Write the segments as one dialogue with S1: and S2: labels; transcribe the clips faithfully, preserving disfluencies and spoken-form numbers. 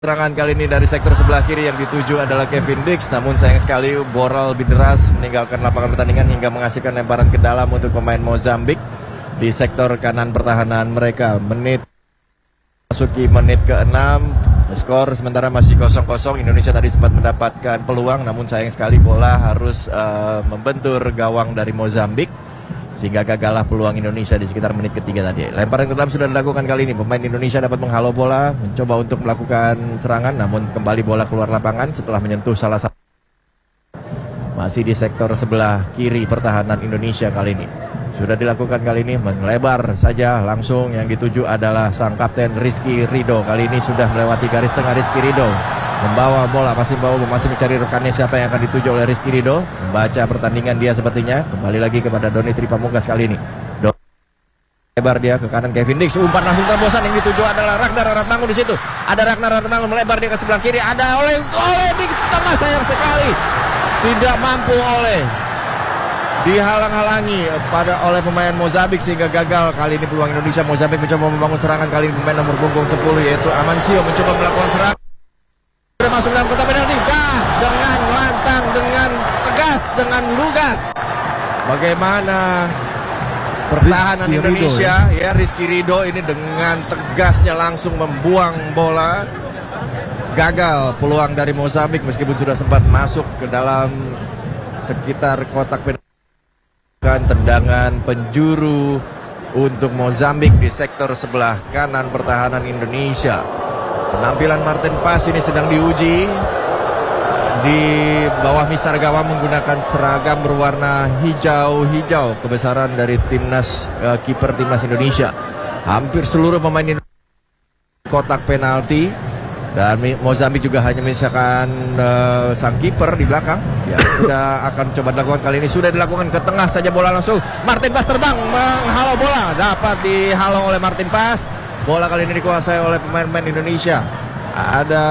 S1: Serangan kali ini dari sektor sebelah kiri yang dituju adalah Kevin Dix. Namun sayang sekali Boral lebih deras meninggalkan lapangan pertandingan hingga menghasilkan lemparan ke dalam untuk pemain Mozambik di sektor kanan pertahanan mereka. Menit masuki menit ke-enam, skor sementara masih kosong kosong. Indonesia tadi sempat mendapatkan peluang, namun sayang sekali bola harus uh, membentur gawang dari Mozambik sehingga gagallah peluang Indonesia di sekitar menit ketiga tadi. Lemparan ke dalam sudah dilakukan kali ini. Pemain Indonesia dapat menghalau bola, mencoba untuk melakukan serangan, namun kembali bola keluar lapangan setelah menyentuh salah satu. Masih di sektor sebelah kiri pertahanan Indonesia kali ini. Sudah dilakukan kali ini, melebar saja langsung. Yang dituju adalah sang kapten Rizky Ridho. Kali ini sudah melewati garis tengah. Rizky Ridho membawa bola, masih bawa, masih mencari rekannya siapa yang akan dituju oleh Rizky Ridho. Membaca pertandingan dia sepertinya. Kembali lagi kepada Doni Tripamungkas kali ini. Don lebar dia ke kanan Kevin Dix. Umpan langsung terbosan, yang dituju adalah Ragnar Ratmangun di situ. Ada Ragnar Ratmangun melebar dia ke sebelah kiri. Ada oleh oleh di tengah, sayang sekali. Tidak mampu oleh. Dihalang-halangi pada oleh pemain Mozambik sehingga gagal kali ini peluang Indonesia. Mozambik mencoba membangun serangan kali ini. Pemain nomor punggung sepuluh yaitu Amancio mencoba melakukan serangan. Sudah masuk dalam kotak penalti. Wah, dengan lantang, dengan tegas, dengan lugas. Bagaimana pertahanan
S2: Rizky
S1: Indonesia
S2: Ridho, ya.
S1: ya Rizky Ridho ini dengan tegasnya langsung membuang bola. Gagal peluang dari Mozambik meskipun sudah sempat masuk ke dalam sekitar kotak penalti. Tendangan penjuru untuk Mozambik di sektor sebelah kanan pertahanan Indonesia. Penampilan Martin Paes ini sedang diuji di bawah mistar gawang menggunakan seragam berwarna hijau-hijau, kebesaran dari timnas uh, kiper timnas Indonesia. Hampir seluruh pemain Indonesia kotak penalti. Dan Mozambik juga hanya menyisakan uh, sang kiper di belakang. Ya, sudah akan coba dilakukan kali ini. Sudah dilakukan ke tengah saja bola langsung. Martin Paes terbang menghalau bola. Dapat dihalau oleh Martin Paes. Bola kali ini dikuasai oleh pemain-pemain Indonesia. Ada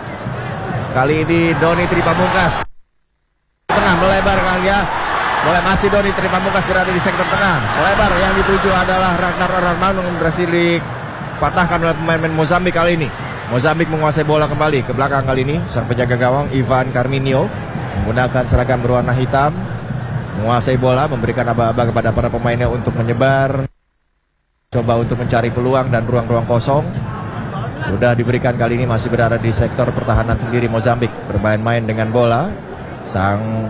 S1: kali ini Doni Tripamungkas. Tengah melebar kali ya. Boleh masih Doni Tripamungkas berada di sektor tengah. Melebar, yang dituju adalah Ragnar Ratmangun yang berhasil dipatahkan oleh pemain-pemain Mozambik kali ini. Mozambik menguasai bola kembali ke belakang kali ini. Sang penjaga gawang Ivan Carminio menggunakan seragam berwarna hitam menguasai bola, memberikan aba-aba kepada para pemainnya untuk menyebar, coba untuk mencari peluang dan ruang-ruang kosong. Sudah diberikan kali ini, masih berada di sektor pertahanan sendiri Mozambik, bermain-main dengan bola. Sang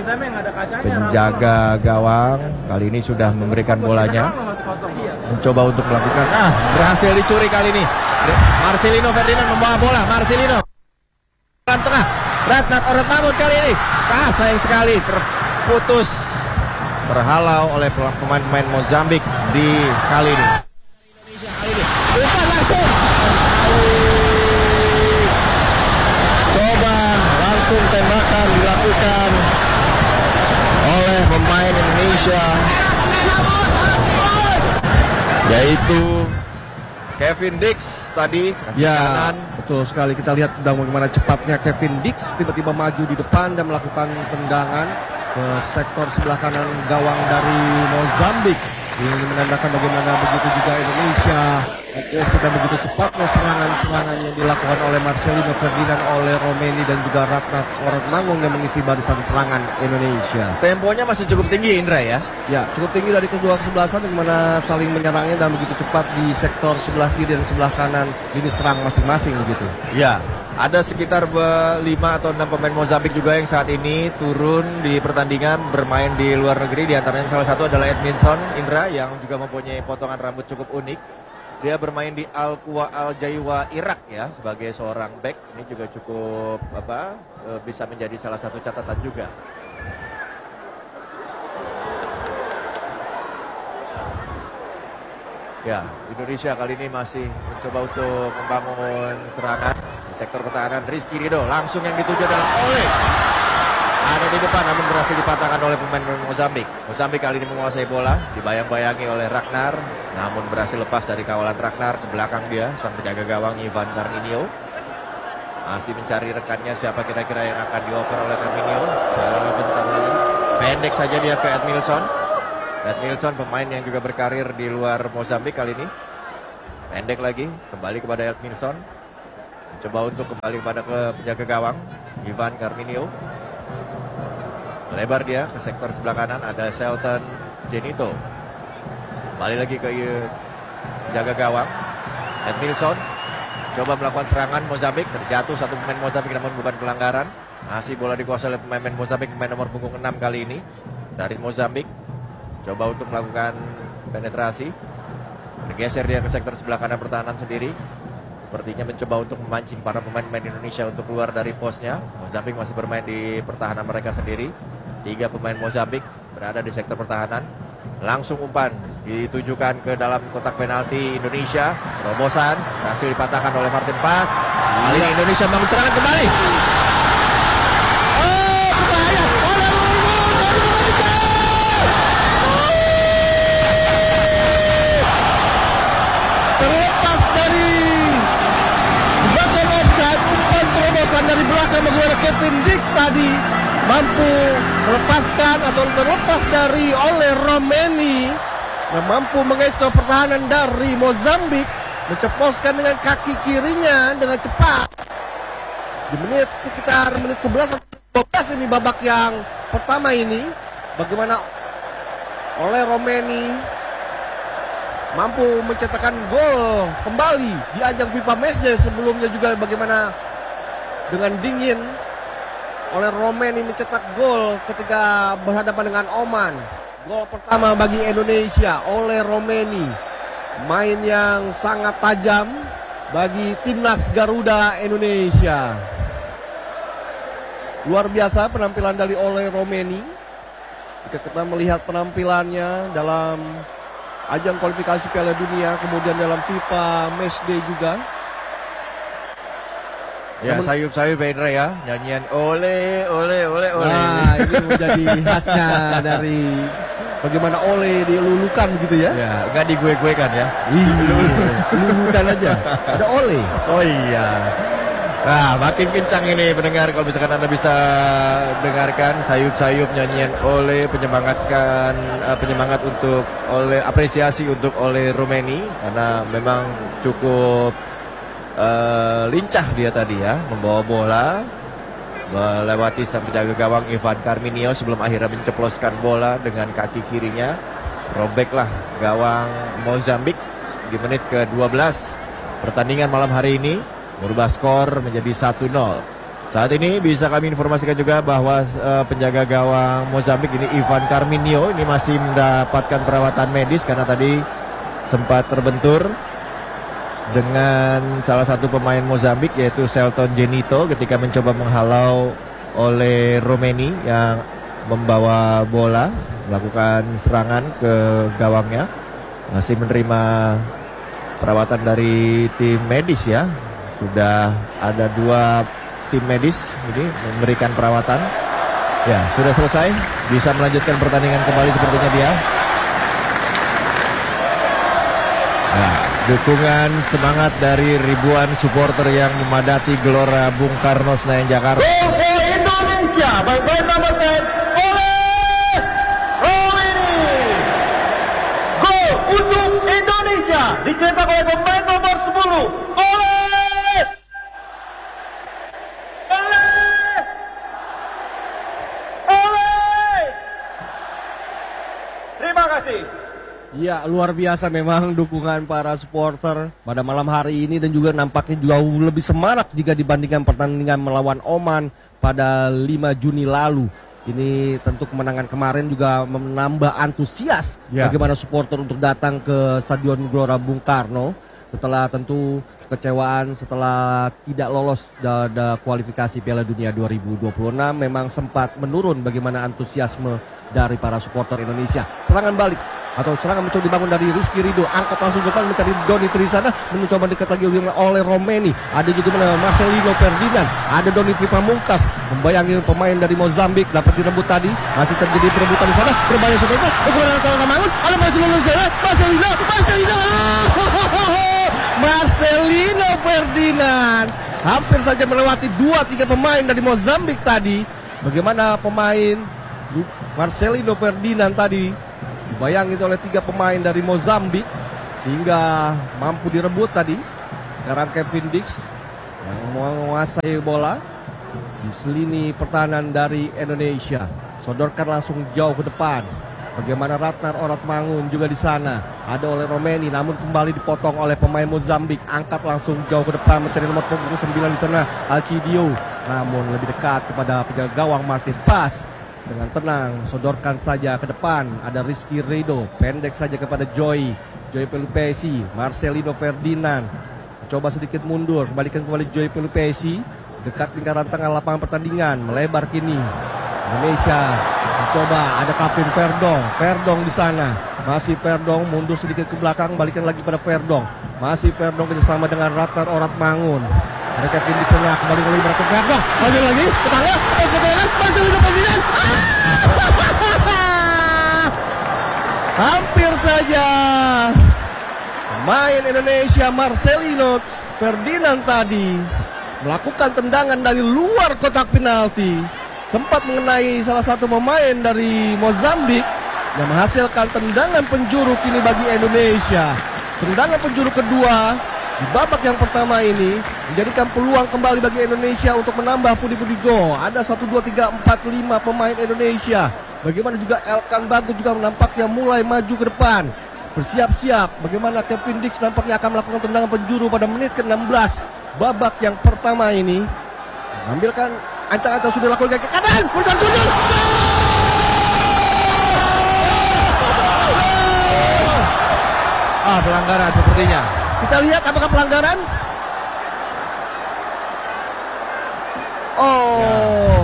S1: penjaga gawang kali ini sudah memberikan bolanya, mencoba untuk melakukan, ah berhasil dicuri kali ini. Marcelino Ferdinand membawa bola. Marcelino dalam tengah. Ragnar Ratmangun kali ini, ah sayang sekali terputus, terhalau oleh pemain-pemain Mozambik di kali ini. Indonesia kali ini umpan langsung, coba langsung tembakan dilakukan oleh pemain Indonesia, yaitu Kevin Dix tadi
S2: ya,
S1: kanan.
S2: betul sekali. Kita lihat bagaimana cepatnya Kevin Dix tiba-tiba maju di depan dan melakukan tendangan ke sektor sebelah kanan gawang dari Mozambik. Ini menandakan bagaimana begitu juga Indonesia ya, sudah begitu cepatnya serangan-serangan yang dilakukan oleh Marcelino Ferdinand, oleh Romeni dan juga Ragnar Ratmangun yang mengisi barisan serangan Indonesia.
S1: Temponya masih cukup tinggi, Indra ya.
S2: Ya, cukup tinggi dari kedua kesebelasan, di mana saling menyerangnya dan begitu cepat di sektor sebelah kiri dan sebelah kanan lini serang masing-masing begitu.
S1: Ya, ada sekitar lima atau enam pemain Mozambik juga yang saat ini turun di pertandingan bermain di luar negeri. Di antaranya salah satu adalah Edmilson Indra yang juga mempunyai potongan rambut cukup unik. Dia bermain di Al-Quwa Al-Jaiwa Irak ya sebagai seorang back. Ini juga cukup apa bisa menjadi salah satu catatan juga. Ya, Indonesia kali ini masih mencoba untuk membangun serangan di sektor pertahanan. Rizky Ridho langsung yang dituju adalah oleh ada di depan, namun berhasil dipatahkan oleh pemain Mozambik. Mozambik kali ini menguasai bola, dibayang-bayangi oleh Ragnar, namun berhasil lepas dari kawalan Ragnar. Ke belakang dia sang penjaga gawang Ivan Carminio masih mencari rekannya, siapa kira-kira yang akan dioper oleh Carminio. Sebentar lagi pendek saja dia ke Edmilson. Edmilson pemain yang juga berkarir di luar Mozambik kali ini. Pendek lagi, kembali kepada Edmilson. Coba untuk kembali pada ke penjaga gawang Ivan Carminio. Lebar dia ke sektor sebelah kanan, ada Shelton Genito. Kembali lagi ke penjaga gawang Edmilson. Coba melakukan serangan Mozambik, terjatuh satu pemain Mozambik namun bukan pelanggaran. Masih bola dikuasai oleh pemain Mozambik, pemain nomor punggung enam kali ini dari Mozambik. Coba untuk melakukan penetrasi. Bergeser dia ke sektor sebelah kanan pertahanan sendiri. Sepertinya mencoba untuk memancing para pemain-pemain Indonesia untuk keluar dari posnya. Mozambik masih bermain di pertahanan mereka sendiri. Tiga pemain Mozambik berada di sektor pertahanan. Langsung umpan ditujukan ke dalam kotak penalti Indonesia. Terobosan hasil dipatahkan oleh Martin Pas. Kali ini Indonesia bangun serangan kembali. Oh, berbahaya.
S2: Terlepas dari bagian offside, umpan terobosan dari belakang bagaimana Kevin Dix tadi mampu melepaskan atau terlepas dari oleh Romeni. Yang mampu mengecoh pertahanan dari Mozambik, menceposkan dengan kaki kirinya dengan cepat. Di menit sekitar menit sebelas atau dua belas ini babak yang pertama ini, bagaimana oleh Romeni mampu mencetakkan gol kembali di ajang FIFA Matchday. Sebelumnya juga bagaimana dengan dingin oleh Romeni mencetak gol ketika berhadapan dengan Oman. Gol pertama bagi Indonesia oleh Romeni. Main yang sangat tajam bagi timnas Garuda Indonesia. Luar biasa penampilan dari oleh Romeni. Jika kita melihat penampilannya dalam ajang kualifikasi Piala Dunia, kemudian dalam FIFA Matchday juga.
S1: Ya, sayup-sayup Indra ya, nyanyian ole ole ole ole.
S2: Nah, ini menjadi khasnya dari bagaimana ole dilulukan begitu ya.
S1: Ya, enggak digue-guekan ya.
S2: Iya, dilulukan aja. Ada ole.
S1: Oh iya. Nah, makin kencang ini pendengar, kalau misalkan Anda bisa dengarkan sayup-sayup nyanyian ole, penyemangatkan uh, penyemangat untuk oleh apresiasi untuk oleh Romeni karena memang cukup Uh, lincah dia tadi ya, membawa bola melewati sang penjaga gawang Ivan Carminio sebelum akhirnya menceploskan bola dengan kaki kirinya. Robeklah gawang Mozambik di menit ke dua belas. Pertandingan malam hari ini merubah skor menjadi satu nol. Saat ini bisa kami informasikan juga bahwa uh, penjaga gawang Mozambik ini Ivan Carminio ini masih mendapatkan perawatan medis karena tadi sempat terbentur dengan salah satu pemain Mozambik yaitu Shelton Genito ketika mencoba menghalau oleh Romeni yang membawa bola melakukan serangan ke gawangnya. Masih menerima perawatan dari tim medis ya. Sudah ada dua tim medis ini memberikan perawatan. Ya, sudah selesai. Bisa melanjutkan pertandingan kembali sepertinya dia. Nah, dukungan semangat dari ribuan supporter yang memadati Gelora Bung Karno Senayan Jakarta.
S3: Gol for Indonesia by pemain nomor sepuluh oleh Romeni. Gol untuk Indonesia dicetak oleh pemain nomor sepuluh oleh oleh oleh. Terima kasih.
S2: Ya, luar biasa memang dukungan para supporter pada malam hari ini dan juga nampaknya jauh lebih semarak jika dibandingkan pertandingan melawan Oman pada lima Juni lalu. Ini tentu kemenangan kemarin juga menambah antusias
S1: Ya.
S2: bagaimana supporter untuk datang ke Stadion Gelora Bung Karno setelah tentu kecewaan setelah tidak lolos pada kualifikasi Piala Dunia dua ribu dua puluh enam. Memang sempat menurun bagaimana antusiasme dari para supporter Indonesia. Serangan balik atau serangan mencoba dibangun dari Rizky Ridho, angkat langsung depan mencari Doni Trisana, mencoba dekat lagi oleh Romeni. Ada juga Marcelino Ferdinand, ada Doni Tripamungkas, membayangi pemain dari Mozambik, dapat direbut tadi, masih terjadi perebutan di sana, berbahaya sebenarnya, ukuran antara Ramangun, ada Marcelino Ferdinand, Marcelino, Marcelino, Marcelino Ferdinand, hampir saja melewati dua tiga pemain dari Mozambik tadi. Bagaimana pemain Marcelino Ferdinand tadi dibayangi oleh tiga pemain dari Mozambik sehingga mampu direbut tadi. Sekarang Kevin Dix yang menguasai bola di lini pertahanan dari Indonesia. Sodorkan langsung jauh ke depan. Bagaimana Ratnar Oratmangun juga di sana. Ada oleh Romeni, namun kembali dipotong oleh pemain Mozambik. Angkat langsung jauh ke depan mencari nomor punggung sembilan di sana, Alcidio. Namun lebih dekat kepada penjaga gawang Martin. Pas dengan tenang, sodorkan saja ke depan. Ada Rizky Ridho, pendek saja kepada Joy. Joy Pelupesi, Marcelino Ferdinand. Coba sedikit mundur, kembalikan kembali Joy Pelupesi. Dekat lingkaran tengah lapangan pertandingan, melebar kini. Indonesia mencoba, ada Kevin Verdong. Verdong di sana, masih Verdong mundur sedikit ke belakang, balikan lagi pada Verdong. Masih Verdong kerjasama dengan Ratnar Oratmangun. Ada Kevin di tengah, kembali kembali ke Verdong. Maju lagi ke tengah, pas ke tengah, pas ke tengah. Hampir saja pemain Indonesia Marcelino Ferdinand tadi melakukan tendangan dari luar kotak penalti. Sempat mengenai salah satu pemain dari Mozambik yang menghasilkan tendangan penjuru kini bagi Indonesia. Tendangan penjuru kedua di babak yang pertama ini menjadikan peluang kembali bagi Indonesia untuk menambah pundi-pundi gol. Ada satu, dua, tiga, empat, lima pemain Indonesia. Bagaimana juga Elkan Bagot juga nampaknya mulai maju ke depan. Bersiap-siap bagaimana Kevin Dix nampaknya akan melakukan tendangan penjuru pada menit ke enam belas babak yang pertama ini. Mengambilkan ancang-ancang sudah lakukan ke kanan, berikan sudut.
S1: Ah, pelanggaran sepertinya.
S2: Kita lihat apakah pelanggaran? Oh.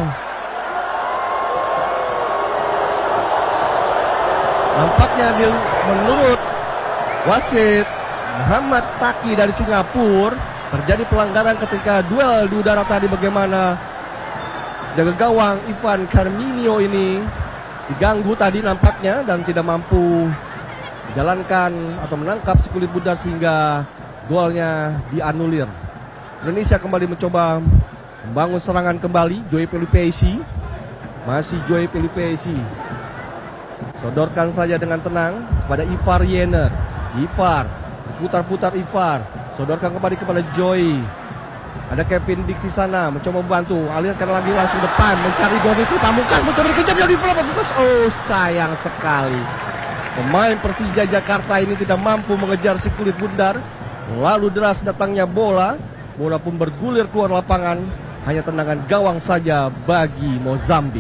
S2: Nampaknya di, menurut wasit Muhammad Taki dari Singapura, terjadi pelanggaran ketika duel di udara tadi. Bagaimana jaga gawang Ivan Carminio ini diganggu tadi nampaknya dan tidak mampu menjalankan atau menangkap si kulit Buddha sehingga golnya dianulir. Indonesia kembali mencoba membangun serangan kembali. Joy Pelupesi, masih Joy Pelupesi, sodorkan saja dengan tenang pada Ivar Yener. Ivar putar-putar, Ivar sodorkan kembali kepada Joy. Ada Kevin Dix di sana mencoba membantu, alirkan lagi langsung depan mencari Doni Pamungkas, mencoba dikejar Doni Pamungkas. Oh, sayang sekali pemain Persija Jakarta ini tidak mampu mengejar si kulit bundar. Lalu deras datangnya bola, bola pun bergulir keluar lapangan. Hanya tendangan gawang saja bagi Mozambik.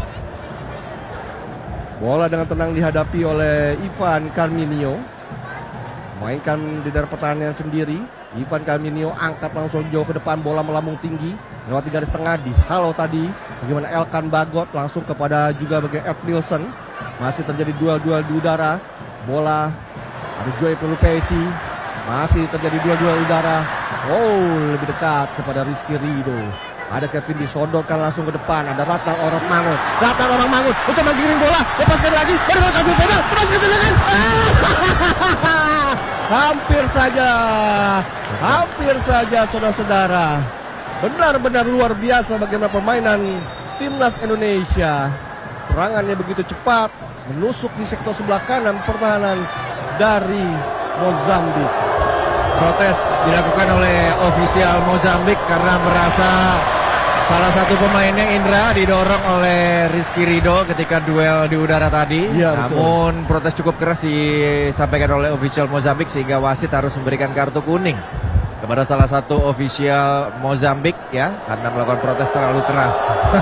S2: Bola dengan tenang dihadapi oleh Ivan Carminio. Mainkan di daerah pertahanan sendiri. Ivan Carminio angkat langsung jauh ke depan, bola melambung tinggi melewati garis tengah. Di halo tadi bagaimana Elkan Bagot langsung kepada juga bagi Ed Milson. Masih terjadi duel-duel di udara. Bola ada Joy Pelupesi, masih terjadi duel-duel udara. Oh, lebih dekat kepada Rizky Ridho. Ada Kevin disodorkan langsung ke depan. Ada Ratnar Oratmangun. Ratnar Oratmangun mencoba giring bola, lepaskan lagi. Bagaimana kabur bola? Lepaskan tendangan. Hampir saja, hampir saja saudara-saudara. Benar-benar luar biasa bagaimana permainan timnas Indonesia. Serangannya begitu cepat, menusuk di sektor sebelah kanan pertahanan dari Mozambik.
S1: Protes dilakukan oleh ofisial Mozambik karena merasa salah satu pemainnya Indra didorong oleh Rizky Ridho ketika duel di udara tadi.
S2: Ya,
S1: namun betul. Protes cukup keras disampaikan oleh ofisial Mozambik sehingga wasit harus memberikan kartu kuning kepada salah satu ofisial Mozambik ya, karena melakukan protes terlalu keras.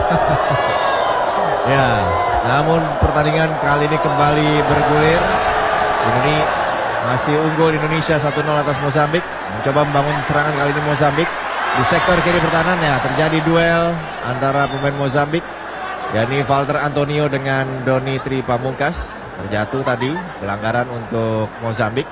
S1: Ya, namun pertandingan kali ini kembali bergulir. Ini masih unggul Indonesia satu nol atas Mozambik. Mencoba membangun serangan kali ini Mozambik. Di sektor kiri pertahanan ya terjadi duel antara pemain Mozambik, yakni Walter Antonio dengan Doni Tri Pamungkas. Terjatuh tadi, pelanggaran untuk Mozambik.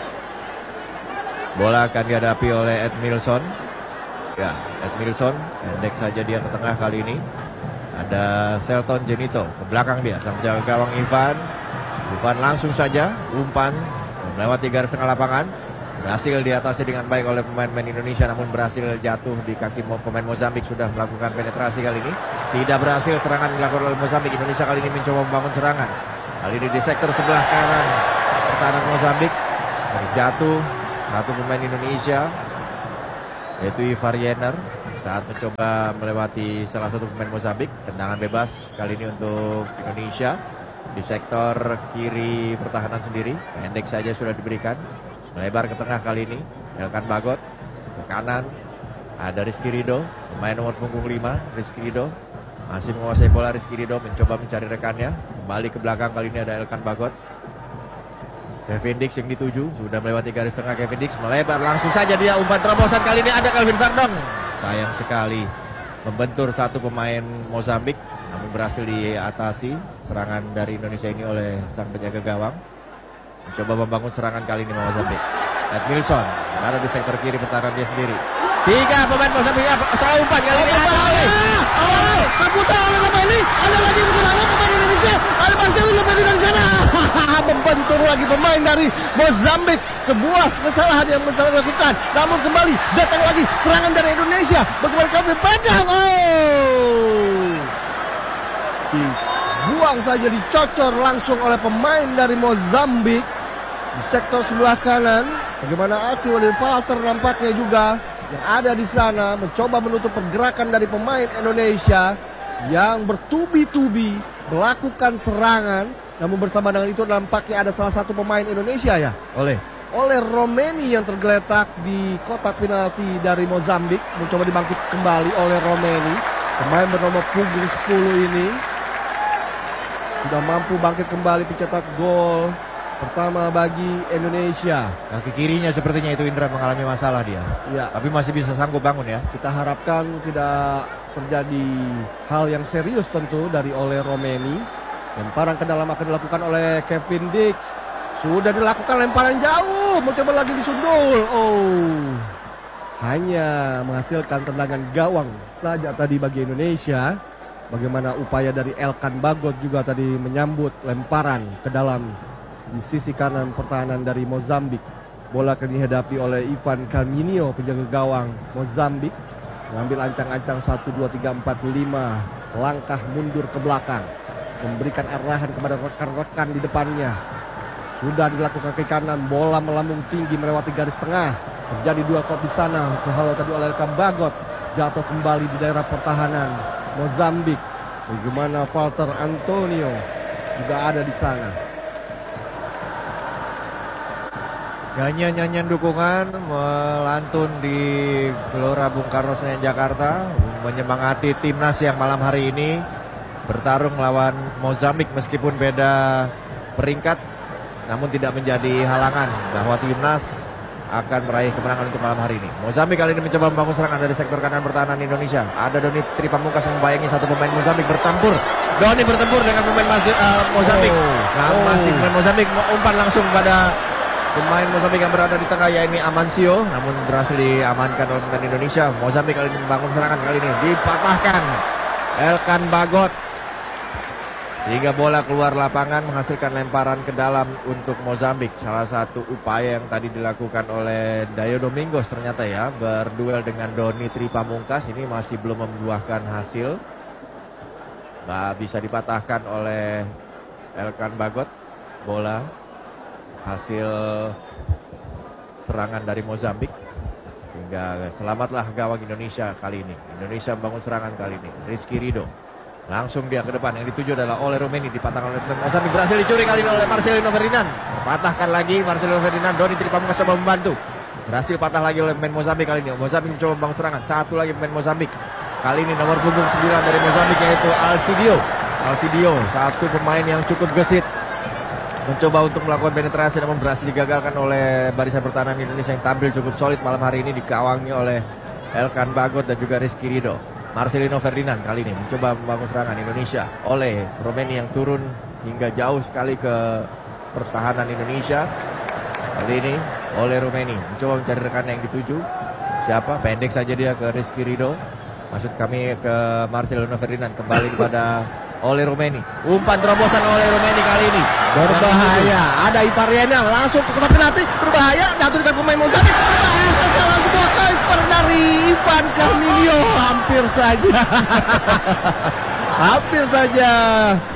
S1: Bola akan dihadapi oleh Ed Milson. Ya, Ed Milson pendek saja dia ke tengah kali ini. Ada Selton Jenito ke belakang dia, sang jaga gawang Ivan. Ivan langsung saja umpan melewati garis tengah lapangan. Berhasil diatasi dengan baik oleh pemain-pemain Indonesia, namun berhasil jatuh di kaki pemain Mozambik. Sudah melakukan penetrasi kali ini, tidak berhasil. Serangan dilakukan oleh Mozambik. Indonesia kali ini mencoba membangun serangan. Kali ini di sektor sebelah kanan pertahanan Mozambik. Terjatuh satu pemain Indonesia. yaitu Ivar Jenner saat mencoba melewati salah satu pemain Mozambik. Tendangan bebas kali ini untuk Indonesia di sektor kiri pertahanan sendiri. Pendek saja sudah diberikan, melebar ke tengah kali ini. Elkan Bagot ke kanan, ada Rizky Ridho, pemain nomor punggung lima. Rizky Ridho masih menguasai bola. Rizky Ridho mencoba mencari rekannya, kembali ke belakang. Kali ini ada Elkan Bagot. Kevin Dix yang dituju, sudah melewati garis tengah. Kevin Dix melebar, langsung saja dia umpan terobosan. Kali ini ada Calvin Verdong. Sayang sekali membentur satu pemain Mozambik, namun berhasil diatasi serangan dari Indonesia ini oleh sang penjaga gawang. Mencoba membangun serangan kali ini Mozambik. Edmilson ada di sektor kiri pertahanan dia sendiri. Tiga pemain Mozambik, salah umpan kali ini ada oleh.
S2: Oh, terputar oleh Romeni. Ada lagi bagaimana pemain Indonesia? Ada Marcelo Romeni dari sana. Membentur lagi pemain dari Mozambik. Sebuah kesalahan yang bisa dilakukan. Namun kembali datang lagi serangan dari Indonesia. Bagaimana kami panjang. Oh. Dibuang saja, dicocor langsung oleh pemain dari Mozambik di sektor sebelah kanan. Bagaimana aksi oleh Walter nampaknya juga yang ada di sana mencoba menutup pergerakan dari pemain Indonesia yang bertubi-tubi melakukan serangan. Namun bersama dengan itu nampaknya ada salah satu pemain Indonesia ya,
S1: oleh
S2: oleh Romeni yang tergeletak di kotak penalti dari Mozambik. Mencoba dibangkit kembali oleh Romeni. Pemain bernomor punggung sepuluh ini sudah mampu bangkit kembali pencetak gol pertama bagi Indonesia.
S1: Kaki kirinya sepertinya itu Indra mengalami masalah dia.
S2: Ya,
S1: Tapi masih bisa sanggup bangun ya.
S2: kita harapkan tidak terjadi hal yang serius tentu dari oleh Romeni. Lemparan ke dalam akan dilakukan oleh Kevin Dix. Sudah dilakukan lemparan jauh, mencoba lagi disundul. Oh, hanya menghasilkan tendangan gawang saja tadi bagi Indonesia. Bagaimana upaya dari Elkan Bagot juga tadi menyambut lemparan ke dalam di sisi kanan pertahanan dari Mozambik. Bola akan dihadapi oleh Ivan Calminio, penjaga gawang Mozambik. Mengambil ancang-ancang satu, dua, tiga, empat, lima langkah mundur ke belakang. Memberikan arahan kepada rekan-rekan di depannya. Sudah dilakukan ke kanan, bola melambung tinggi melewati garis tengah. Terjadi dua kop di sana. Terhalau tadi oleh Elkan Bagot. Jatuh kembali di daerah pertahanan Mozambik. Bagaimana Walter Antonio juga ada di sana.
S1: Nyanyian-nyanyian dukungan melantun di Gelora Bung Karno Senayan Jakarta, menyemangati timnas yang malam hari ini bertarung melawan Mozambik. Meskipun beda peringkat, namun tidak menjadi halangan bahwa timnas akan meraih kemenangan untuk malam hari ini. Mozambik kali ini mencoba membangun serangan dari sektor kanan pertahanan Indonesia. Ada Doni Tripamungkas membayangi satu pemain Mozambik bertempur. Doni bertempur dengan pemain uh, Mozambik.
S2: Oh.
S1: Nah,
S2: Oh.
S1: masih pemain Mozambik umpan langsung pada pemain Mozambik yang berada di tengah, yakni Amancio, namun berhasil diamankan oleh pemain Indonesia. Mozambik kali ini membangun serangan, kali ini dipatahkan Elkan Bagot sehingga bola keluar lapangan, menghasilkan lemparan ke dalam untuk Mozambik. Salah satu upaya yang tadi dilakukan oleh Dayo Domingos ternyata ya, berduel dengan Doni Tripamungkas ini masih belum membuahkan hasil. Bah, bisa dipatahkan oleh Elkan Bagot bola hasil serangan dari Mozambik, sehingga selamatlah gawang Indonesia kali ini. Indonesia membangun serangan kali ini. Rizky Ridho langsung dia ke depan, yang dituju adalah oleh Romeni, dipatahkan oleh Mozambik, berhasil dicuri kali ini oleh Marcelino Ferdinand. Patahkan lagi Marcelino Ferdinand. Doni Tripamungkas coba membantu, berhasil patah lagi oleh pemain Mozambik kali ini. Mozambik mencoba membangun serangan, satu lagi pemain Mozambik. Kali ini nomor punggung sembilan dari Mozambik, yaitu Alcidio. Alcidio, satu pemain yang cukup gesit, mencoba untuk melakukan penetrasi, namun berhasil digagalkan oleh barisan pertahanan Indonesia yang tampil cukup solid malam hari ini, dikawangi oleh Elkan Bagot dan juga Rizky Ridho. Marcelino Ferdinand kali ini mencoba membangun serangan Indonesia oleh Romeni yang turun hingga jauh sekali ke pertahanan Indonesia. Kali ini oleh Romeni mencoba mencari rekan yang dituju. Siapa? Pendek saja dia ke Rizky Ridho. Maksud kami ke Marcelino Ferdinand, kembali kepada oleh Romeni. Umpan terobosan oleh Romeni kali ini
S2: Berbahaya. Ada Ivar Jenner langsung ke kotak penalti. Berbahaya. Jatuh dengan pemain Mozambik. Berbahaya. Salah sebuah kiper dari Ivan Calminio. Hampir saja. Hampir saja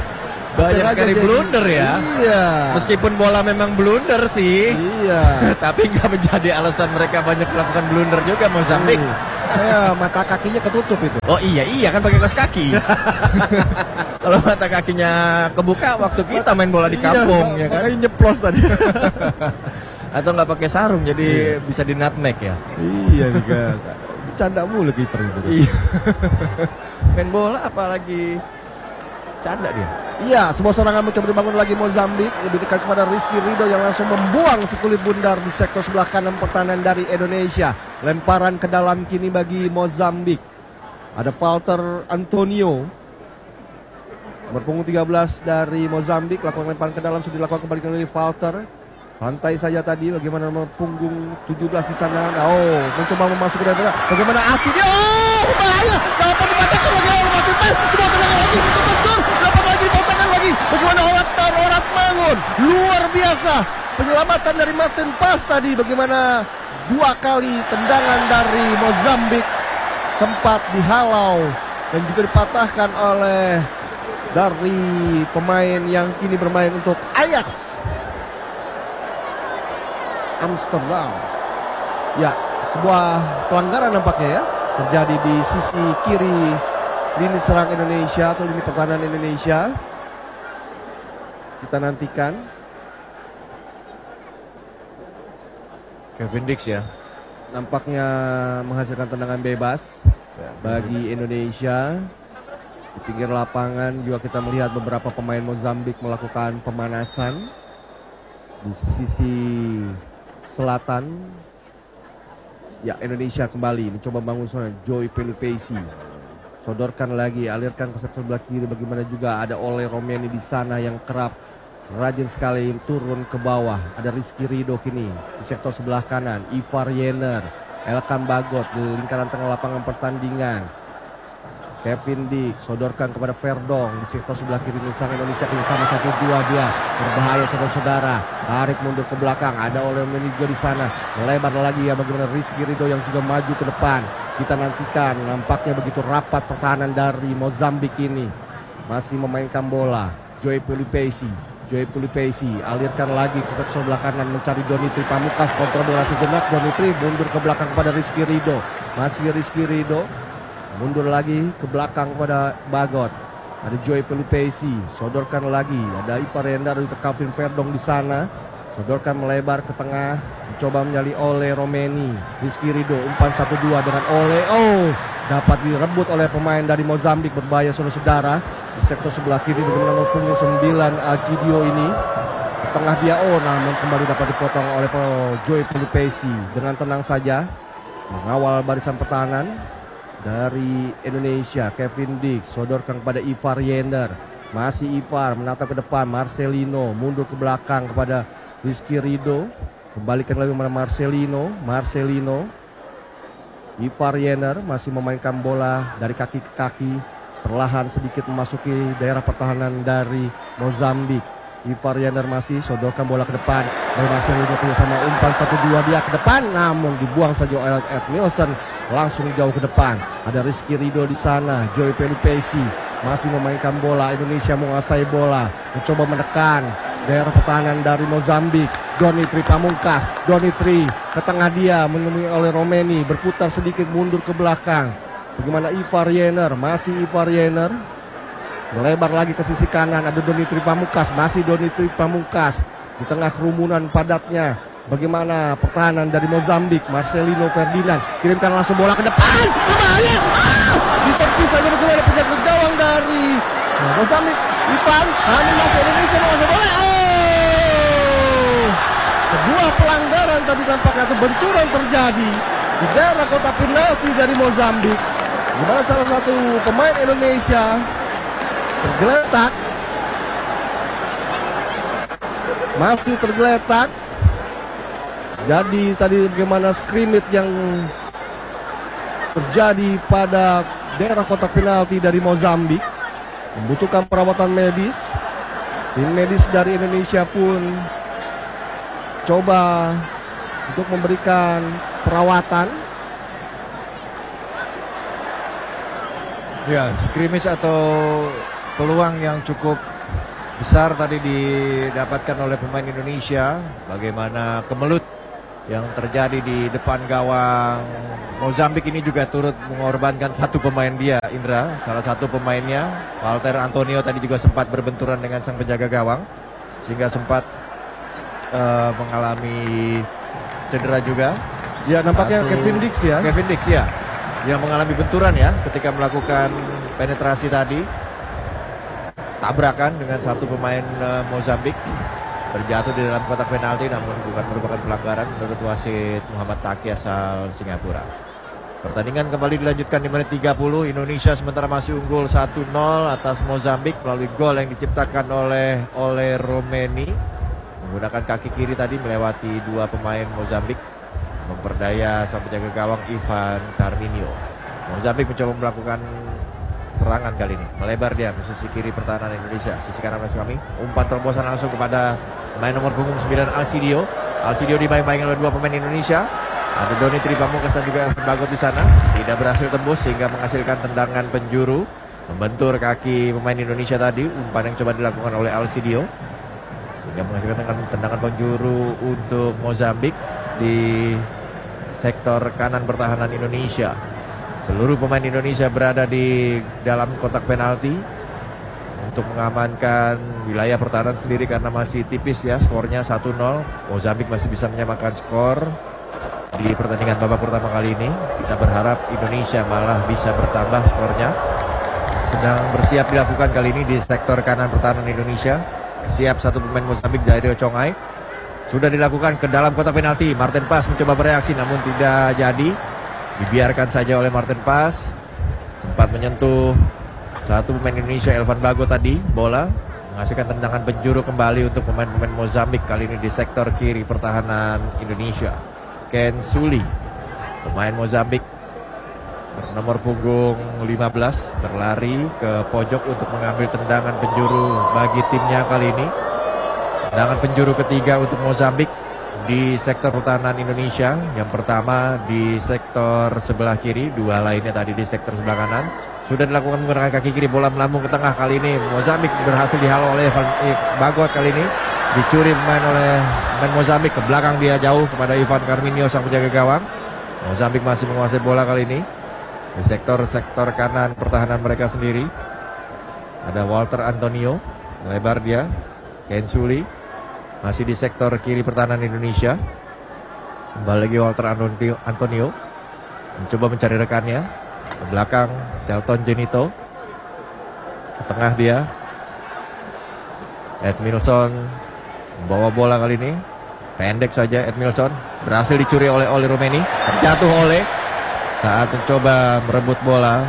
S1: Banyak
S2: Aja
S1: sekali
S2: jadi-
S1: blunder ya.
S2: Iya.
S1: Meskipun bola memang blunder sih,
S2: Iya.
S1: tapi nggak menjadi alasan mereka banyak melakukan blunder juga Mozambik.
S2: Hmm. Saya mata kakinya ketutup itu.
S1: Oh iya iya kan pakai kaos kaki. Kalau mata kakinya kebuka waktu kita main bola di kampung ya kan.
S2: Makanya nyeplos tadi.
S1: Atau nggak pakai sarung jadi bisa di nutmeg ya.
S2: Iya nih kan. Bercanda mulu kiper itu.
S1: Iya. Main bola apalagi canda dia.
S2: Iya, sebuah serangan mencoba dibangun lagi Mozambik. Lebih dekat kepada Rizky Ridho yang langsung membuang si kulit bundar di sektor sebelah kanan pertahanan dari Indonesia. Lemparan ke dalam kini bagi Mozambik. Ada Walter Antonio. Nomor punggung tiga belas dari Mozambik. Lakukan lemparan ke dalam sudah dilakukan kembali oleh Walter. Santai saja tadi bagaimana nomor punggung tujuh belas di sana. Oh, mencoba memasuki dari mana? Bagaimana aksi dia? Oh, bahaya. Dapat dipatahkan lagi oleh Martin Paes. Semua tenang lagi. Betul-betul. Dapat lagi dipatahkan lagi. Bagaimana Orat Tan, Orat Mangun. Luar biasa. Penyelamatan dari Martin Paes tadi. Bagaimana dua kali tendangan dari Mozambik sempat dihalau dan juga dipatahkan oleh dari pemain yang kini bermain untuk Ajax Amsterdam. Ya, sebuah pelanggaran nampaknya ya terjadi di sisi kiri lini serang Indonesia atau lini pertahanan Indonesia. Kita nantikan.
S1: Kevin Dix ya.
S2: Nampaknya menghasilkan tendangan bebas bagi Indonesia. Di pinggir lapangan juga kita melihat beberapa pemain Mozambik melakukan pemanasan. Di sisi selatan, ya Indonesia kembali mencoba bangun sana. Joy Pelupesi sodorkan lagi, alirkan ke sebelah kiri. Bagaimana juga ada Ole Romeni di sana yang kerap rajin sekali turun ke bawah. Ada Rizky Ridho kini di sektor sebelah kanan. Ivar Yener, Elkan Bagot di lingkaran tengah lapangan pertandingan. Kevin Dix sodorkan kepada Verdong di sektor sebelah kiri sang Indonesia kerjasama satu dua dia berbahaya saudara-saudara, tarik mundur ke belakang. Ada oleh juga di sana, melebar lagi ya bagaimana Rizky Ridho yang juga maju ke depan. Kita nantikan, nampaknya begitu rapat pertahanan dari Mozambik ini. Masih memainkan bola. Joy Pelupesi, Joy Pelupesi alirkan lagi ke sebelah kanan mencari Donitri Pamukas, kontrol bola sejenak. Donitri mundur ke belakang kepada Rizky Ridho. Masih Rizky Ridho mundur lagi ke belakang kepada Bagot. Ada Joy Pelupesi, sodorkan lagi. Ada Ivar Yener untuk Calvin Verdong di sana. Sodorkan melebar ke tengah, mencoba menyali Ole Romeni. Rizky Ridho umpan satu dua dengan Ole. Oh, dapat direbut oleh pemain dari Mozambik, berbahaya saudara-saudara. Di sektor sebelah kiri dengan nomor punggung sembilan Agidio ini. Ke tengah dia, oh namun kembali dapat dipotong oleh Joy Pelupesi. Dengan tenang saja mengawal barisan pertahanan dari Indonesia. Kevin Dix sodorkan kepada Ivar Yener. Masih Ivar menatap ke depan. Marcelino mundur ke belakang kepada Rizky Ridho. Kembalikan lagi kepada Marcelino. Marcelino. Ivar Yener masih memainkan bola dari kaki ke kaki. Perlahan sedikit memasuki daerah pertahanan dari Mozambik. Ivar Yener masih sodorkan bola ke depan. Dan Marcelino punya sama umpan satu dua dia ke depan. Namun dibuang saja oleh Ed Nielsen. Langsung jauh ke depan. Ada Rizky Ridho di sana. Joy Pelupesi masih memainkan bola. Indonesia menguasai bola. Mencoba menekan daerah pertahanan dari Mozambik. Donitri Pamungkas. Donitri ke tengah dia menemui oleh Romeni. Berputar sedikit mundur ke belakang. Bagaimana Ivar Yener. Masih Ivar Yener. Melebar lagi ke sisi kanan. Ada Donitri Pamungkas. Masih Donitri Pamungkas. Di tengah kerumunan padatnya. Bagaimana pertahanan dari Mozambik. Marcelino Ferdinand kirimkan langsung bola ke depan. Berbahaya. Ah! Ditepis saja bagaimana penjaga gawang dari nah, Mozambik. Ivan. Namun masih Indonesia menguasai bola. Oh! Sebuah pelanggaran tadi tampaknya atau benturan terjadi di daerah kotak penalti dari Mozambik. Di mana salah satu pemain Indonesia tergeletak. Masih tergeletak. Jadi tadi bagaimana scrimmage yang terjadi pada daerah kotak penalti dari Mozambik membutuhkan perawatan medis. Tim medis dari Indonesia pun coba untuk memberikan perawatan.
S1: Ya, scrimmage atau peluang yang cukup besar tadi didapatkan oleh pemain Indonesia. Bagaimana kemelut yang terjadi di depan gawang Mozambik ini juga turut mengorbankan satu pemain dia, Indra. Salah satu pemainnya, Walter Antonio, tadi juga sempat berbenturan dengan sang penjaga gawang, sehingga sempat uh, mengalami cedera juga.
S2: Ya, nampaknya
S1: Satu,
S2: Kevin Dix ya.
S1: Kevin Dix ya, yang mengalami benturan ya ketika melakukan penetrasi tadi. Tabrakan dengan satu pemain uh, Mozambik, terjatuh di dalam kotak penalti, namun bukan merupakan pelanggaran menurut wasit Muhammad Taki asal Singapura. Pertandingan kembali dilanjutkan di menit tiga puluh. Indonesia sementara masih unggul satu nol atas Mozambik melalui gol yang diciptakan oleh oleh Romeni menggunakan kaki kiri tadi melewati dua pemain Mozambik, memperdaya sang penjaga gawang Ivan Carminho. Mozambik mencoba melakukan serangan kali ini, melebar dia ke sisi kiri pertahanan Indonesia. Sisi kanan masuk kami, umpan terobosan langsung kepada pemain nomor punggung sembilan Alcidio. Alcidio dimain-main oleh dua pemain Indonesia. Ada Doni Tripamukas dan juga Elvan Bagot di sana. Tidak berhasil tembus sehingga menghasilkan tendangan penjuru, membentur kaki pemain Indonesia tadi. Umpan yang coba dilakukan oleh Alcidio sehingga menghasilkan tendangan, tendangan penjuru untuk Mozambik di sektor kanan pertahanan Indonesia. Seluruh pemain Indonesia berada di dalam kotak penalti untuk mengamankan wilayah pertahanan sendiri karena masih tipis ya skornya satu nol. Mozambik masih bisa menyamakan skor di pertandingan babak pertama kali ini. Kita berharap Indonesia malah bisa bertambah skornya. Sedang bersiap dilakukan kali ini di sektor kanan pertahanan Indonesia. Siap satu pemain Mozambik, Dario Chongai. Sudah dilakukan ke dalam kotak penalti. Martin Pas mencoba bereaksi namun tidak jadi. Dibiarkan saja oleh Martin Pas. Sempat menyentuh satu pemain Indonesia, Elvan Bagot tadi. Bola menghasilkan tendangan penjuru kembali untuk pemain-pemain Mozambik. Kali ini di sektor kiri pertahanan Indonesia. Ken Suli, pemain Mozambik bernomor punggung lima belas, berlari ke pojok untuk mengambil tendangan penjuru bagi timnya kali ini. Tendangan penjuru ketiga untuk Mozambik di sektor pertahanan Indonesia. Yang pertama di sektor sebelah kiri, dua lainnya tadi di sektor sebelah kanan. Sudah dilakukan menggunakan kaki kiri, bola melambung ke tengah. Kali ini Mozambik berhasil dihalau oleh Bagot. Kali ini dicuri pemain oleh pemain Mozambik, ke belakang dia jauh kepada Ivan Carminho sang penjaga gawang. Mozambik masih menguasai bola kali ini di sektor-sektor kanan pertahanan mereka sendiri. Ada Walter Antonio, lebar dia. Ken Suli masih di sektor kiri pertahanan Indonesia. Kembali lagi Walter Antonio mencoba mencari rekannya. Ke belakang Shelton Genito. Ke tengah dia Edmilson membawa bola kali ini. Pendek saja Edmilson. Berhasil dicuri oleh Oli Romeni. Terjatuh oleh saat mencoba merebut bola.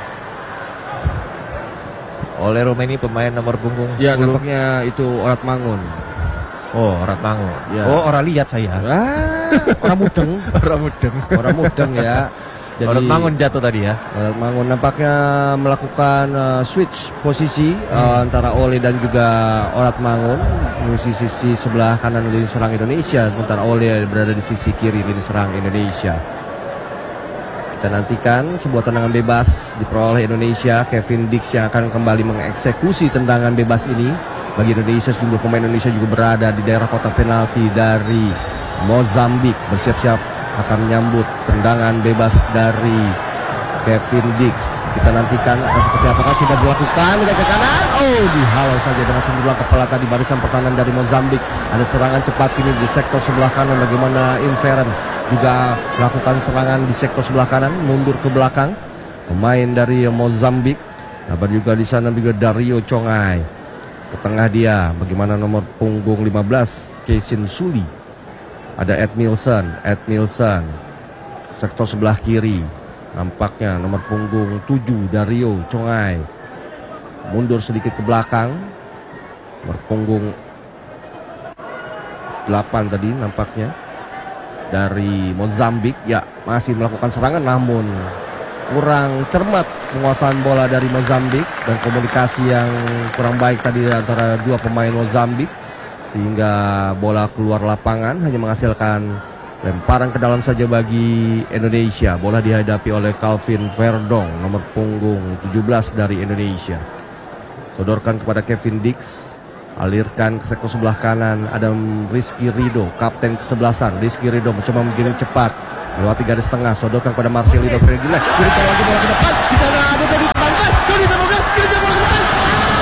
S1: Oleh Romeni, pemain nomor punggung
S2: Ya,
S1: sepuluh.
S2: nampaknya itu Orat Mangun.
S1: Oh, Orat Mangun.
S2: Ya.
S1: Oh, orang lihat saya.
S2: Ah, orang mudeng.
S1: Orang mudeng.
S2: Orang mudeng ya. Jadi,
S1: Orat Mangun jatuh tadi ya.
S2: Orat Mangun nampaknya melakukan uh, switch posisi
S1: hmm.
S2: uh, antara Ole dan juga Orat Mangun di sisi sebelah kanan lini serang Indonesia, sementara Ole berada di sisi kiri lini serang Indonesia. Kita nantikan sebuah tendangan bebas diperoleh Indonesia. Kevin Dix yang akan kembali mengeksekusi tendangan bebas ini. Bagi Indonesia, sejumlah pemain Indonesia juga berada di daerah kotak penalti dari Mozambik, bersiap-siap akan menyambut tendangan bebas dari Kevin Dix. Kita nantikan seperti apakah sudah dilakukan ke kanan. Oh, dihalau saja dengan sundulan kepala tadi barisan pertahanan dari Mozambik. Ada serangan cepat ini di sektor sebelah kanan. Bagaimana Inferen juga melakukan serangan di sektor sebelah kanan, mundur ke belakang. Pemain dari Mozambik. Kabar juga di sana juga Dario Chongai. Ke tengah dia, bagaimana nomor punggung lima belas Jason Suli. Ada Edmilson, Edmilson. Sektor sebelah kiri. Nampaknya nomor punggung tujuh Dario Chongai. Mundur sedikit ke belakang. Nomor punggung delapan tadi nampaknya dari Mozambik. Ya, masih melakukan serangan namun kurang cermat penguasaan bola dari Mozambik dan komunikasi yang kurang baik tadi antara dua pemain Mozambik sehingga bola keluar lapangan, hanya menghasilkan lemparan ke dalam saja bagi Indonesia. Bola dihadapi oleh Calvin Verdong, nomor punggung tujuh belas dari Indonesia. Sodorkan kepada Kevin Dix. Alirkan ke sektor sebelah kanan. Ada Rizky Ridho, kapten kesebelasan. Rizky Ridho mencoba menggiring cepat melewati garis tengah, sodorkan kepada Marcelino Ferdinand. Kirimkan lagi bola ke depan. Di sana ada Doni Tepangkan. Doni Tepangkan, kirimkan bola ke depan.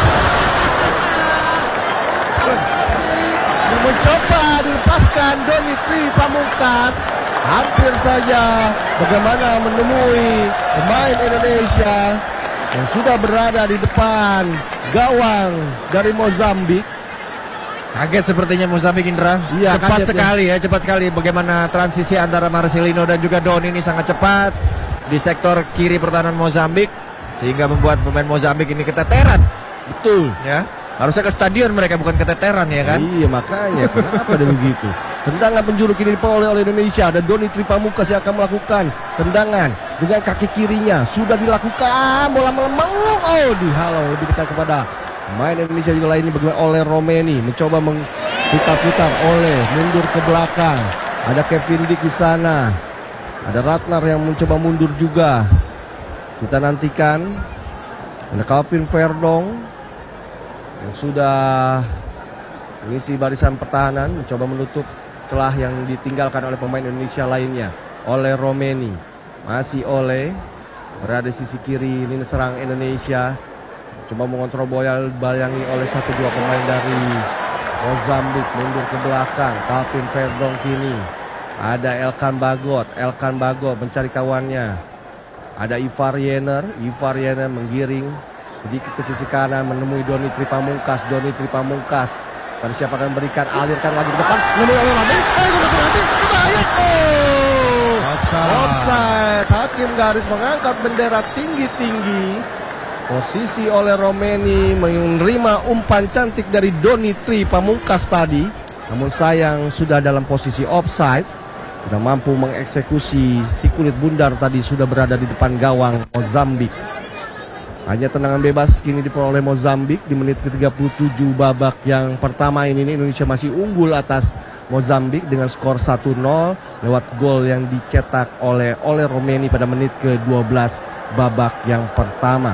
S2: Yang mencoba dilepaskan Doni Tri Pamungkas. Hampir saja bagaimana menemui pemain Indonesia yang sudah berada di depan gawang dari Mozambik.
S1: Kaget sepertinya Mozambik, Indra.
S2: Iya,
S1: cepat
S2: kaget,
S1: sekali ya. cepat sekali bagaimana transisi antara Marcelino dan juga Don ini sangat cepat di sektor kiri pertahanan Mozambik sehingga membuat pemain Mozambik ini keteteran.
S2: Betul.
S1: Ya, harusnya ke stadion mereka, bukan keteteran ya kan?
S2: Iya, makanya kenapa ada begitu? Tendangan penjuru kini diperoleh oleh Indonesia. Ada Doni Tri Pamungkas yang akan melakukan tendangan dengan kaki kirinya. Sudah dilakukan, bola melemah. Oh, dihalau lebih dekat kepada main Indonesia juga lainnya. Bagaimana oleh Romeni mencoba mengputar-putar, oleh mundur ke belakang. Ada Kevin Dick di sana. Ada Ratnar yang mencoba mundur juga. Kita nantikan. Ada Calvin Verdong yang sudah mengisi barisan pertahanan, mencoba menutup celah yang ditinggalkan oleh pemain Indonesia lainnya. Oleh Romeni, masih oleh berada di sisi kiri lini serang Indonesia. Coba mengontrol bola, bayangi oleh satu dua pemain dari Mozambik, mundur ke belakang. Calvin Verdong kini. Ada Elkan Bagot, Elkan Bagot mencari kawannya. Ada Ivar Yener, Ivar Yener menggiring sedikit ke sisi kanan menemui Doni Tri Pamungkas. Doni Tri Pamungkas pada siapa akan memberikan, alirkan lagi ke depan. Menemui oleh Ramai. Oh, nanti berbahaya. Oh,
S1: Offside.
S2: offside. Hakim garis mengangkat bendera tinggi-tinggi. Posisi oleh Romeni menerima umpan cantik dari Doni Tri Pamungkas tadi. Namun sayang sudah dalam posisi offside. Tidak mampu mengeksekusi si kulit bundar tadi, sudah berada di depan gawang Mozambik. Hanya tendangan bebas kini diperoleh Mozambik di menit ke tiga puluh tujuh babak yang pertama ini. Indonesia masih unggul atas Mozambik dengan skor satu nol lewat gol yang dicetak oleh oleh Romeni pada menit ke dua belas babak yang pertama.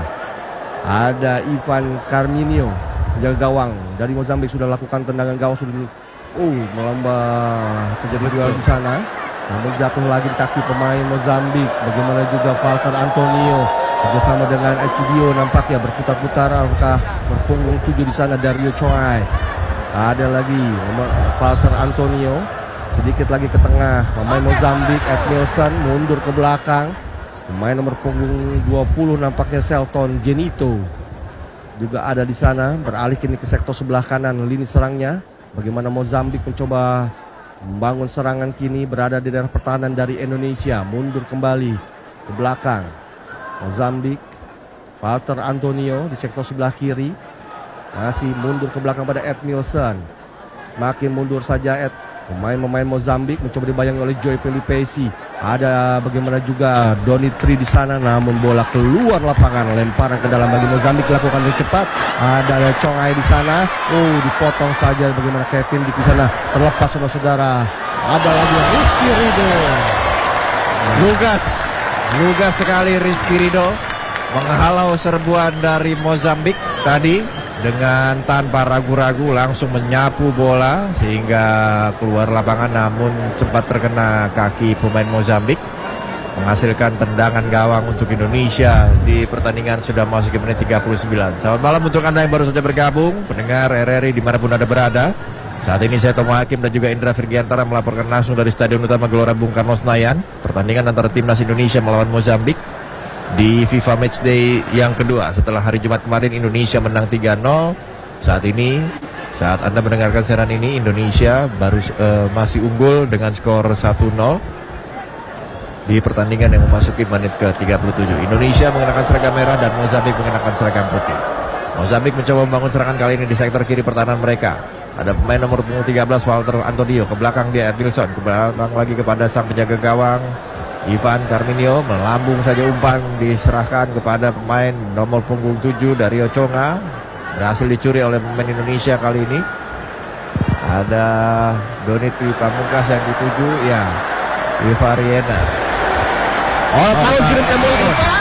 S2: Ada Ivan Carminio, penjaga gawang dari Mozambik, sudah lakukan tendangan gawang, sudah oh melambah, terjadi duel di sana. Namun jatuh lagi di kaki pemain Mozambik. Bagaimana juga Walter Antonio bersama dengan Echidio nampaknya berputar-putar, apakah berpunggung tujuh di sana Dario Choi. Ada lagi Walter Antonio, sedikit lagi ke tengah pemain Mozambik. Edmilson mundur ke belakang, pemain nomor punggung dua puluh nampaknya Selton Genito juga ada di sana, beralih kini ke sektor sebelah kanan lini serangnya. Bagaimana Mozambik mencoba membangun serangan kini, berada di daerah pertahanan dari Indonesia, mundur kembali ke belakang. Mozambik, Walter Antonio di sektor sebelah kiri, masih mundur ke belakang pada Edmilson. Makin mundur saja Ed. Pemain-pemain Mozambik mencoba dibayangi oleh Joy Pelipesi. Ada bagaimana juga Doni Tri di sana, namun bola keluar lapangan, lemparan ke dalam bagi Mozambik dilakukan dengan cepat. Ada Chongai di sana, oh dipotong saja. Bagaimana Kevin di sana terlepas saudara-saudara. Ada lagi Rizky Ridho.
S1: Lugas, lugas sekali Rizky Ridho menghalau serbuan dari Mozambik tadi. Dengan tanpa ragu-ragu langsung menyapu bola sehingga keluar lapangan, namun sempat terkena kaki pemain Mozambik, menghasilkan tendangan gawang untuk Indonesia di pertandingan sudah masuk ke menit tiga puluh sembilan. Selamat malam untuk Anda yang baru saja bergabung, pendengar R R I dimanapun Anda berada. Saat ini saya Tomo Hakim dan juga Indra Virgiantara melaporkan langsung dari Stadion Utama Gelora Bung Karno Senayan, pertandingan antara Timnas Indonesia melawan Mozambik di FIFA Matchday yang kedua setelah hari Jumat kemarin Indonesia menang tiga nol. Saat ini, saat Anda mendengarkan siaran ini, Indonesia baru uh, masih unggul dengan skor satu nol di pertandingan yang memasuki menit ke tiga puluh tujuh. Indonesia mengenakan seragam merah dan Mozambik mengenakan seragam putih. Mozambik mencoba membangun serangan kali ini di sektor kiri pertahanan mereka. Ada pemain nomor punggung tiga belas Walter Antonio, ke belakang dia Edmilson, ke belakang lagi kepada sang penjaga gawang Ivan Carminio, melambung saja umpan diserahkan kepada pemain nomor punggung tujuh Dario Chonga. Berhasil dicuri oleh pemain Indonesia kali ini. Ada Doni Tri Pamungkas yang dituju, ya Ivar Yener.
S2: Oh, kalau kirimkan bola ke depan,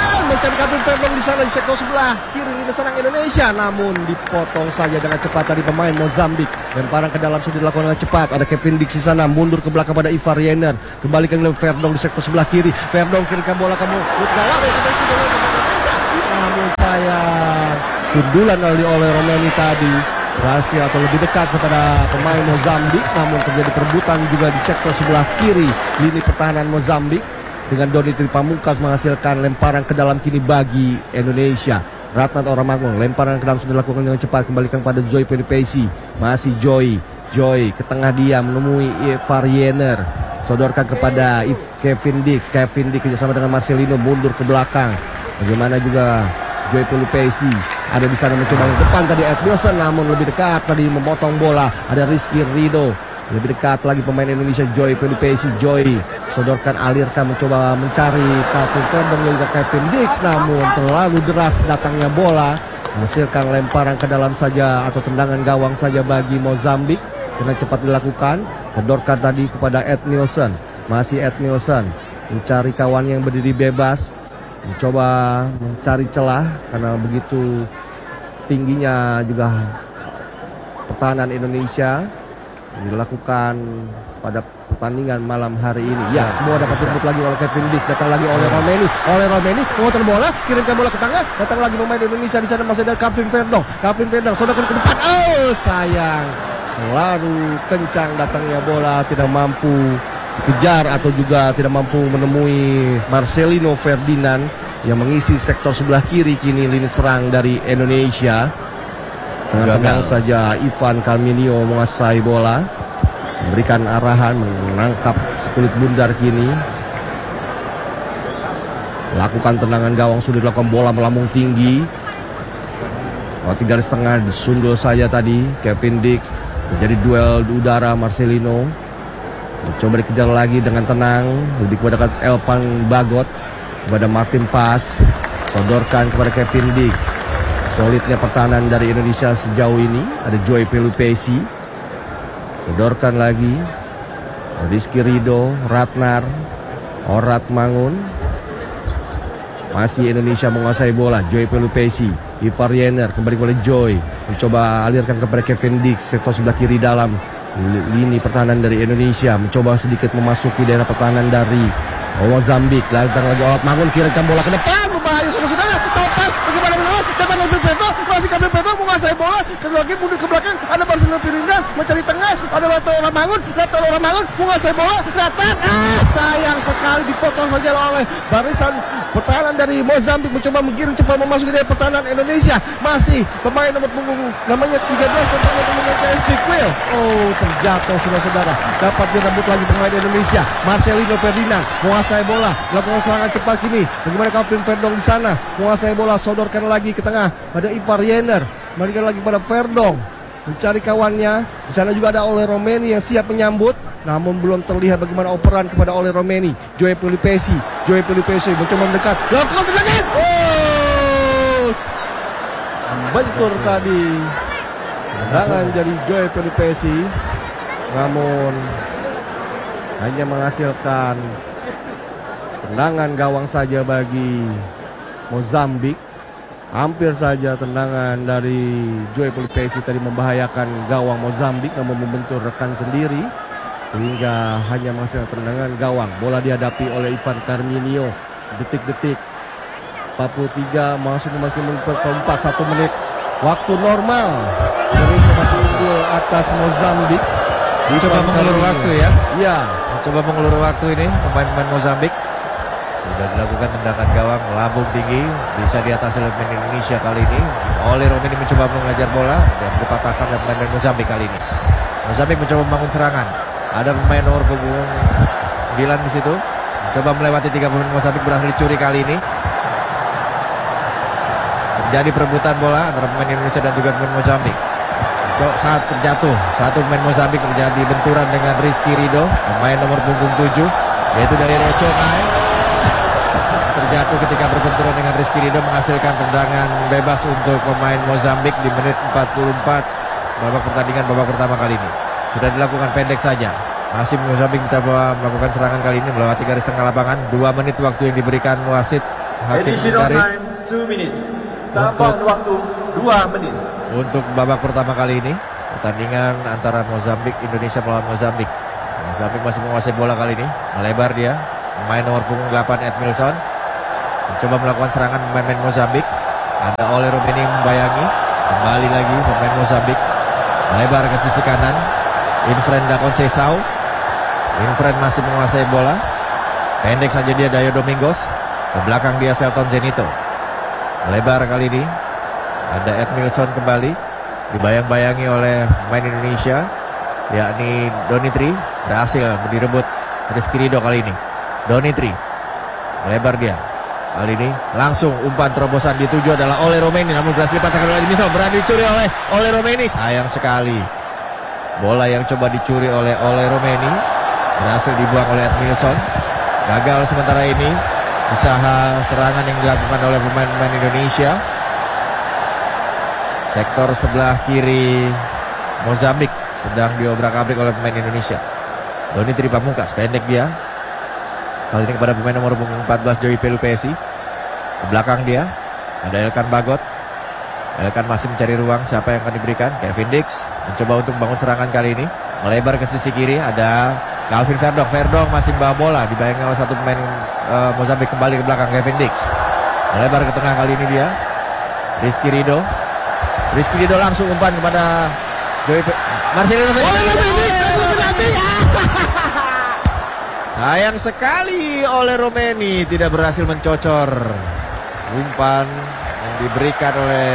S2: mencari Kevin Verdong di sana di sektor sebelah kiri lini serang Indonesia, namun dipotong saja dengan cepat dari pemain Mozambik. Lemparan ke dalam sudah dilakukan dengan cepat. Ada Kevin Dix di sana, mundur ke belakang pada Ivar Yenner, kembali ke Verdong di sektor sebelah kiri. Verdong kirimkan bola ke mulut gawang Indonesia, namun sayang sundulan oleh Romeni tadi berhasil atau lebih dekat kepada pemain Mozambik, namun terjadi perebutan juga di sektor sebelah kiri lini pertahanan Mozambik dengan Doni Tripamungkas menghasilkan lemparan ke dalam kini bagi Indonesia. Ratnat Oramangun, lemparan ke dalam sudah dilakukan dengan cepat, kembalikan pada Joy Pelipesi. Masih Joy, Joy ke tengah dia menemui Ivar Yenner, sodorkan kepada If Kevin Dix. Kevin Dix kerjasama dengan Marcelino mundur ke belakang. Bagaimana juga Joy Pelipesi ada di sana mencoba ke depan tadi Ed Nielsen, namun lebih dekat tadi memotong bola. Ada Rizky Ridho, lebih dekat lagi pemain Indonesia Joy Pelipesi. Joy sodorkan, alirkan, mencoba mencari Kevin Verdong juga Kevin Dix, namun terlalu deras datangnya bola, menghasilkan lemparan ke dalam saja atau tendangan gawang saja bagi Mozambik. Dengan cepat dilakukan, sodorkan tadi kepada Ed Nielsen. Masih Ed Nielsen mencari kawan yang berdiri bebas, mencoba mencari celah karena begitu tingginya juga pertahanan Indonesia dilakukan pada pertandingan malam hari ini. Ya, semua dapat disebut lagi oleh Kevin Dix. Datang lagi oleh Romeni. Oleh Romeni, memutar bola, kirimkan bola ke tengah. Datang lagi pemain Indonesia di sana, masih ada Kevin Verdong. Kevin Verdong sodorkan ke depan. Oh, sayang. Terlalu kencang datangnya bola, tidak mampu dikejar atau juga tidak mampu menemui Marcelino Ferdinand yang mengisi sektor sebelah kiri kini lini serang dari Indonesia. Dengan tenang saja Ivan Calminio menguasai bola, memberikan arahan, menangkap sekulit bundar kini. Lakukan tendangan gawang, sudah dilakukan, bola melambung tinggi. Oh, tiga garis tengah disundul saja tadi Kevin Dix. Terjadi duel di udara. Marcelino coba dikejar lagi dengan tenang, lebih kepada Elpan Bagot, kepada Martin Pas, sodorkan kepada Kevin Dix. Solidnya pertahanan dari Indonesia sejauh ini. Ada Joy Pelupesi, sodorkan lagi Rizky Ridho, Ratnar Orat Mangun. Masih Indonesia menguasai bola. Joy Pelupesi, Ivar Yenner, kembali kepada Joy, mencoba alirkan kepada Kevin Dix, sektor sebelah kiri dalam lini pertahanan dari Indonesia, mencoba sedikit memasuki daerah pertahanan dari Mozambik. Datang lagi Orat Mangun, kirimkan bola ke depan, berbahaya saudara-saudara, terlepas, bagaimana menurut, datang Kevin Verdong, masih Kevin Verdong menguasai bola, kedua lagi mundur ke belakang, ada Marcelino Ferdinand mencari tengah, ada Lato Orat Mangun, Lato Orat Mangun menguasai bola, datang, ah sayang sekali dipotong saja oleh barisan pertahanan dari Mozambik, mencoba menggiring cepat memasuki daerah pertahanan Indonesia. Masih pemain nomor punggung namanya tiga belas, nampaknya menggunakan Vic Will. Oh, terjatuh saudara-saudara, dapat direbut lagi pemain Indonesia. Marcelino Ferdinand menguasai bola, melakukan serangan cepat kini. Bagaimana Kevin Verdong di sana menguasai bola, sodorkan lagi ke tengah pada Ivar Yenner, berikan lagi pada Verdong, mencari kawannya. Di sana juga ada Ole Romeni yang siap menyambut, namun belum terlihat bagaimana operan kepada Ole Romeni. Joy Pelupesi, Joy Pelupesi mencoba mendekat, lakukan tendangan. Oh, membentur tadi tendangan dari Joy Pelupesi, namun hanya menghasilkan tendangan gawang saja bagi Mozambik. Hampir saja tendangan dari Joy Pelupesi tadi membahayakan gawang Mozambik, namun membentur rekan sendiri sehingga hanya menghasilkan tendangan gawang. Bola dihadapi oleh Ivan Carminio. Detik-detik empat puluh tiga masuk memasuki menit keempat, satu menit waktu normal. Indonesia masih unggul atas Mozambik.
S1: Coba mengulur waktu ya.
S2: Iya,
S1: Coba mengulur waktu ini pemain-pemain Mozambik. Sudah dilakukan tendangan gawang melambung tinggi, bisa diatasi oleh pemain Indonesia kali ini. Ole Romeni mencoba mengajar bola dan dipatahkan oleh pemain Mozambik kali ini. Mozambik mencoba membangun serangan. Ada pemain nomor punggung sembilan di situ, mencoba melewati tiga pemain Mozambik, berhasil dicuri kali ini. Terjadi perebutan bola antara pemain Indonesia dan juga pemain Mozambik. Saat terjatuh, satu pemain Mozambik terjadi benturan dengan Rizky Ridho, pemain nomor punggung tujuh, yaitu dari Reconai. Terjatuh ketika berbenturan dengan Rizky Ridho, menghasilkan tendangan bebas untuk pemain Mozambik di menit empat puluh empat babak pertandingan babak pertama kali ini. Sudah dilakukan pendek saja. Masih Mozambik mencoba melakukan serangan kali ini melewati garis tengah lapangan. Dua menit waktu yang diberikan wasit hakim
S3: Additional
S1: komentaris
S3: time two minutes. Tambahan waktu dua menit.
S1: untuk babak pertama kali ini. Pertandingan antara Mozambik Indonesia melawan Mozambik. Mozambik masih menguasai bola kali ini. Melebar dia. Pemain nomor punggung delapan Edmilson mencoba melakukan serangan pemain Mozambik. Ada Ole Romeni membayangi. Kembali lagi pemain Mozambik. Melebar ke sisi kanan. Infren da Conceição. Infren masih menguasai bola. Pendek saja dia Dayo Domingos. Ke belakang dia Selton Zenito. Melebar kali ini. Ada Edmilson kembali. Dibayang-bayangi oleh pemain Indonesia, yakni Donitri. Berhasil direbut Rizky Ridho kali ini. Donitri melebar dia. Kali ini langsung umpan terobosan dituju adalah Ole Romeni, namun berhasil dipatahkan oleh Edmilson. Berani dicuri oleh Ole Romeni. Sayang sekali. Bola yang coba dicuri oleh Ole Romeni berhasil dibuang oleh Edmilson. Gagal sementara ini usaha serangan yang dilakukan oleh pemain-pemain Indonesia. Sektor sebelah kiri Mozambik sedang diobrak-abrik oleh pemain Indonesia. Donitri Pamungkas, pendek dia. Kali ini kepada pemain nomor empat belas Joey Pelupesi. Ke belakang dia ada Elkan Bagot. Elkan masih mencari ruang, siapa yang akan diberikan? Kevin Dix mencoba untuk bangun serangan kali ini. Melebar ke sisi kiri ada Calvin Verdong. Verdong masih membawa bola, dibayangkan oleh satu pemain uh, Mozambik. Kembali ke belakang Kevin Dix. Melebar ke tengah kali ini dia Rizky Ridho. Rizky Ridho langsung umpan kepada Joey Pe- Marcelino Fernandes. Sayang sekali Ole Romeni tidak berhasil mencocor umpan yang diberikan oleh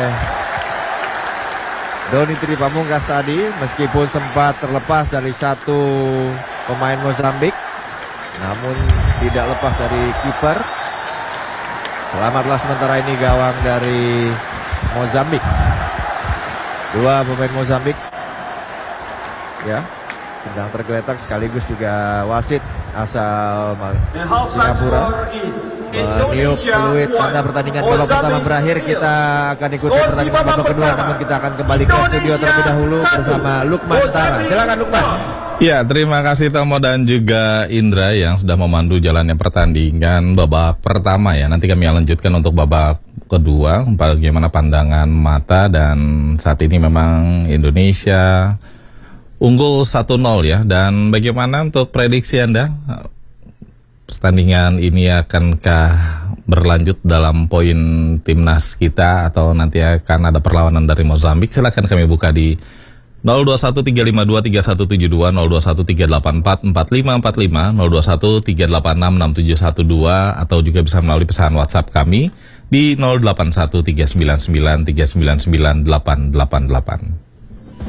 S1: Donitri Pamungkas tadi, meskipun sempat terlepas dari satu pemain Mozambik, namun tidak lepas dari kiper. Selamatlah sementara ini gawang dari Mozambik. Dua pemain Mozambik ya sedang tergeletak, sekaligus juga wasit asal
S3: The halftime
S1: Singapura
S3: score is
S1: meniup
S3: Indonesia
S1: peluit tanda
S3: one.
S1: pertandingan babak pertama berakhir. Kita akan ikuti
S3: Skor
S1: pertandingan
S3: di babak
S1: babak kedua,
S3: pertama.
S1: namun kita akan kembali ke studio terlebih dahulu
S3: Indonesia
S1: bersama
S3: satu.
S1: Lukman Tara. Silakan Lukman.
S4: Ya, terima kasih Tomo dan juga Indra yang sudah memandu jalannya pertandingan babak pertama ya. Nanti kami lanjutkan untuk babak kedua, bagaimana pandangan mata, dan saat ini memang Indonesia unggul satu nol ya. Dan bagaimana untuk prediksi Anda? Pertandingan ini akankah berlanjut dalam poin timnas kita atau nanti akan ada perlawanan dari Mozambik? Silakan kami buka di nol dua satu tiga lima dua tiga satu tujuh dua, nol dua satu tiga delapan empat empat lima empat lima, nol dua satu tiga delapan enam enam tujuh satu dua, atau juga bisa melalui pesan WhatsApp kami di nol delapan satu tiga sembilan sembilan tiga sembilan sembilan delapan delapan delapan.